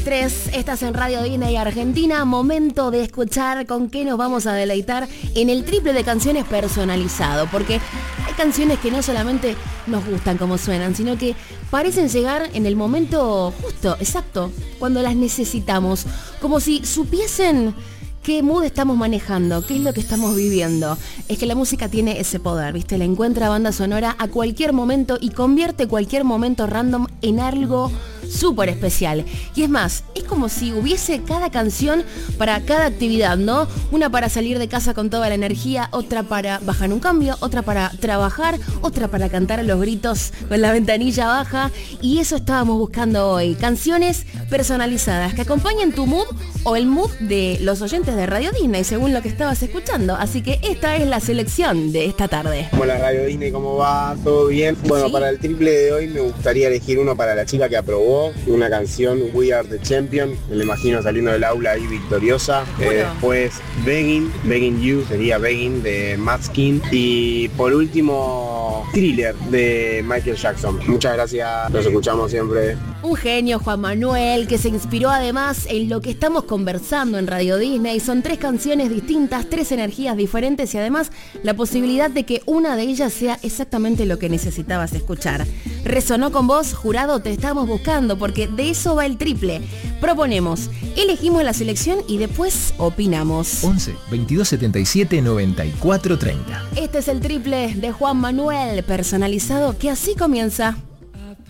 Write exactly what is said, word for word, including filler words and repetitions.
tres, estás en Radio Disney Argentina, momento de escuchar con qué nos vamos a deleitar en el triple de canciones personalizado, porque hay canciones que no solamente nos gustan como suenan, sino que parecen llegar en el momento justo, exacto, cuando las necesitamos, como si supiesen qué mood estamos manejando, qué es lo que estamos viviendo. Es que la música tiene ese poder, ¿viste? La encuentra banda sonora a cualquier momento y convierte cualquier momento random en algo súper especial. Y es más, es como si hubiese cada canción para cada actividad, ¿no? Una para salir de casa con toda la energía, otra para bajar un cambio, otra para trabajar, otra para cantar a los gritos con la ventanilla baja. Y eso estábamos buscando hoy. Canciones personalizadas que acompañen tu mood o el mood de los oyentes de Radio Disney, según lo que estabas escuchando. Así que esta es la selección de esta tarde. Hola Radio Disney, ¿cómo va? ¿Todo bien? Bueno, ¿Sí? Para el triple de hoy me gustaría elegir uno para la chica que aprobó, una canción We Are the Champion, me la imagino saliendo del aula ahí victoriosa. Bueno. Eh, después Begging, Begging You, sería Begging de Matskin. Y por último Thriller de Michael Jackson. Muchas gracias, los escuchamos siempre. Un genio, Juan Manuel, que se inspiró además en lo que estamos conversando en Radio Disney. Son tres canciones distintas, tres energías diferentes y además la posibilidad de que una de ellas sea exactamente lo que necesitabas escuchar. ¿Resonó con vos, jurado? Te estamos buscando porque de eso va el triple. Proponemos, elegimos la selección y después opinamos. once, veintidós setenta y siete, noventa y cuatro treinta. Este es el triple de Juan Manuel, personalizado, que así comienza.